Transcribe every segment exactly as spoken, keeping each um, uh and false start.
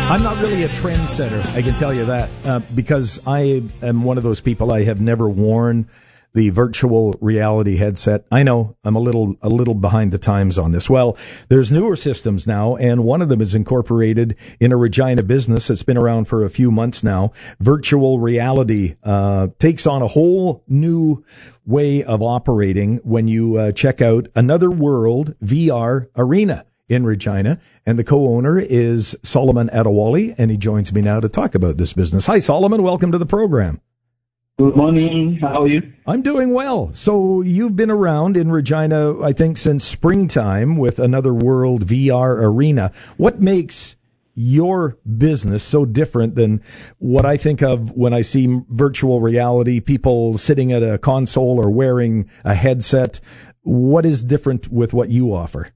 I'm not really a trendsetter, I can tell you that, uh, because I am one of those people. I have never worn the virtual reality headset. I know I'm a little a little behind the times on this. Well, there's newer systems now, and one of them is incorporated in a Regina business that's been around for a few months now. Virtual reality uh, takes on a whole new way of operating when you uh, check out Another World V R Arena in Regina, and the co-owner is Solomon Adewale, and he joins me now to talk about this business. Hi, Solomon. Welcome to the program. Good morning. How are you? I'm doing well. So you've been around in Regina, I think, since springtime with Another World V R Arena. What makes your business so different than what I think of when I see virtual reality, people sitting at a console or wearing a headset? What is different with what you offer?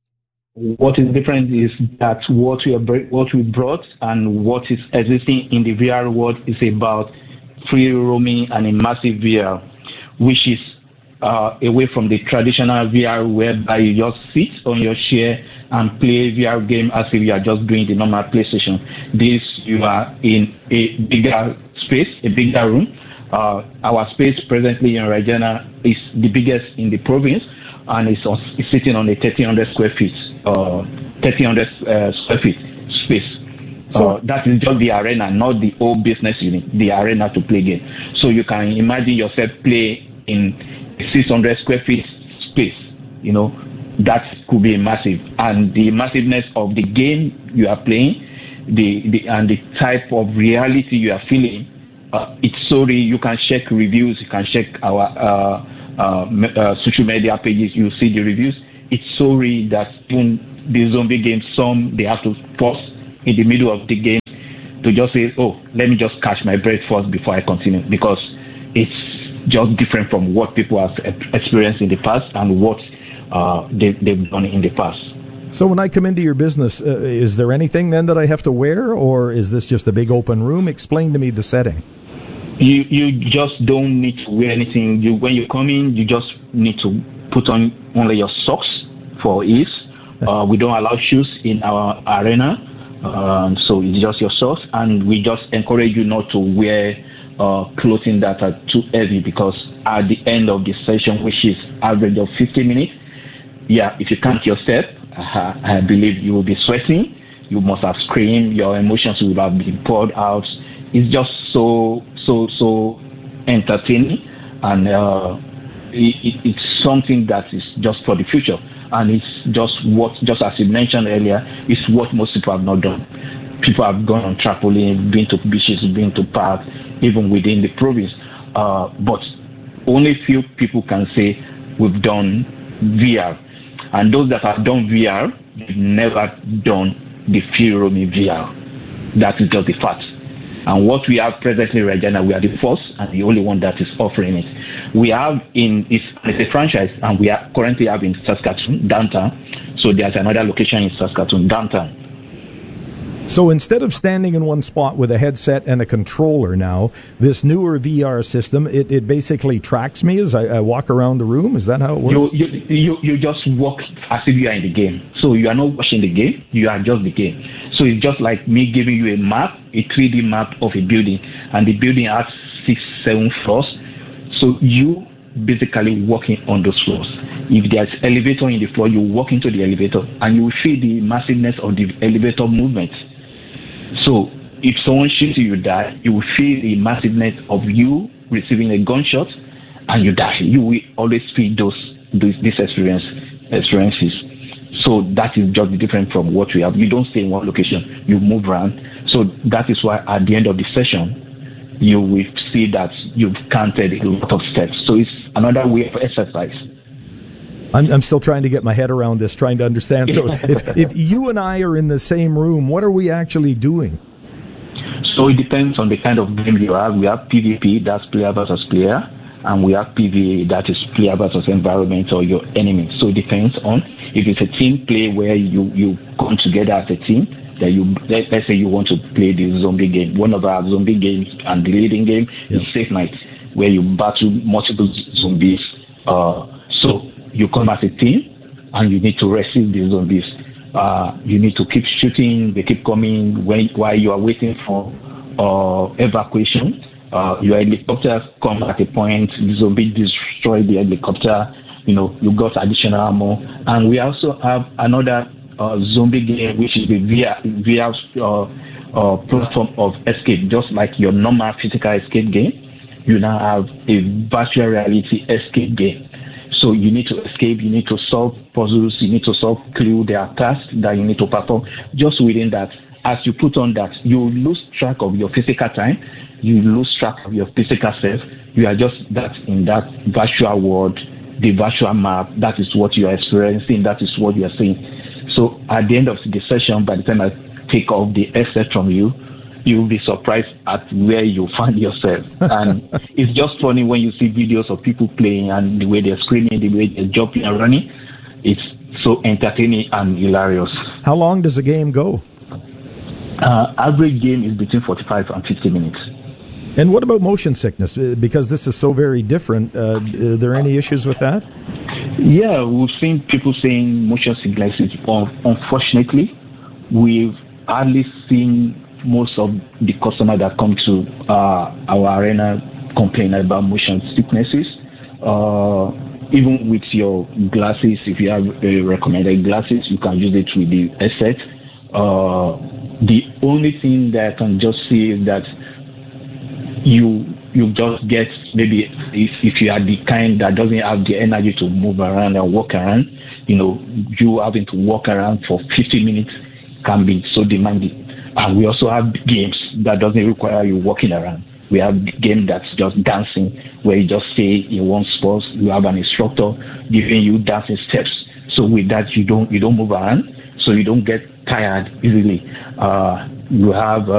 What is different is that what we are, what we brought and what is existing in the V R world is about free roaming and immersive V R, which is uh, away from the traditional V R whereby you just sit on your chair and play V R game as if you are just doing the normal PlayStation. This, you are in a bigger space, a bigger room. Uh, our space presently in Regina is the biggest in the province, and it's, it's sitting on a thirteen hundred square feet, uh, thirteen hundred uh, square feet space. So uh, that is just the arena, not the whole business unit, the arena to play game. So you can imagine yourself play in six hundred square feet space. You know, that could be massive. And the massiveness of the game you are playing, the, the and the type of reality you are feeling, uh, it's so real. You can check reviews, you can check our uh, uh, uh, social media pages, you see the reviews. It's so real that even the zombie games, some they have to pause in the middle of the game to just say, oh, let me just catch my breath first before I continue, because it's just different from what people have experienced in the past and what uh, they, they've done in the past. So when I come into your business, uh, is there anything then that I have to wear, or is this just a big open room? Explain to me the setting. You you just don't need to wear anything. You when you come in, you just need to put on only your socks for ease. Uh, we don't allow shoes in our arena. Um, so it's just your socks, and we just encourage you not to wear uh, clothing that are too heavy, because at the end of the session, which is average of fifty minutes, yeah, if you can't your step, uh, I believe you will be sweating. You must have screamed. Your emotions will have been poured out. It's just so so so entertaining, and uh, it, it, it's something that is just for the future. And it's just what, just as you mentioned earlier, it's what most people have not done. People have gone on trampoline, been to beaches, been to parks, even within the province. Uh, but only few people can say we've done V R. And those that have done V R, they've never done the free roaming V R. That is just the fact. And what we have presently in Regina, we are the first and the only one that is offering it. We have in, it's, it's a franchise, and we are currently have in Saskatoon, downtown. So there's another location in Saskatoon, downtown. So instead of standing in one spot with a headset and a controller now, this newer V R system, it, it basically tracks me as I, I walk around the room? Is that how it works? You, you, you, you just walk as if you are in the game. So you are not watching the game, you are just the game. So it's just like me giving you a map, a three D map of a building, and the building has six, seven floors. So you basically walking on those floors. If there's elevator in the floor, you walk into the elevator, and you will feel the massiveness of the elevator movement. So if someone shoots you, you die. You will feel the massiveness of you receiving a gunshot, and you die. You will always feel those, those these experience, experiences. So that is just different from what we have. You don't stay in one location. You move around. So that is why at the end of the session, you will see that you've counted a lot of steps. So it's another way of exercise. I'm, I'm still trying to get my head around this, trying to understand. So if, if you and I are in the same room, what are we actually doing? So it depends on the kind of game you have. We have P V P, that's player versus player, and we have P V A, that is player versus environment or your enemy. So it depends on if it's a team play where you, you come together as a team, that you let, let's say you want to play the zombie game. One of our zombie games and the leading game yeah. is Safe Night, where you battle multiple zombies. Uh, so you come as a team and you need to resist the zombies. Uh, you need to keep shooting. They keep coming when, while you are waiting for uh, evacuation. Uh, your helicopters come at a point. The zombie destroy the helicopter. You know, you got additional ammo. And we also have another uh, zombie game, which is the V R, V R uh, uh, platform of escape, just like your normal physical escape game. You now have a virtual reality escape game. So you need to escape, you need to solve puzzles, you need to solve clues, there are tasks that you need to perform. Just within that, as you put on that, you lose track of your physical time, you lose track of your physical self. You are just that in that virtual world, the virtual map, that is what you are experiencing, that is what you are seeing. So at the end of the session, by the time I take off the headset from you, you'll be surprised at where you find yourself. And it's just funny when you see videos of people playing and the way they're screaming, the way they're jumping and running. It's so entertaining and hilarious. How long does a game go? Uh, average game is between forty-five and fifty minutes. And what about motion sickness? Because this is so very different. Uh, are there any issues with that? Yeah, we've seen people saying motion sickness. Unfortunately, we've hardly seen most of the customers that come to uh, our arena complain about motion sicknesses. Uh, even with your glasses, if you have uh, recommended glasses, you can use it with the headset. Uh, the only thing that I can just see is that you you just get, maybe if, if you are the kind that doesn't have the energy to move around and walk around, you know, you having to walk around for fifty minutes can be so demanding. And we also have games that doesn't require you walking around. We have game that's just dancing, where you just stay in one spot. You have an instructor giving you dancing steps. So with that, you don't you don't move around, so you don't get tired easily. Uh, you have uh,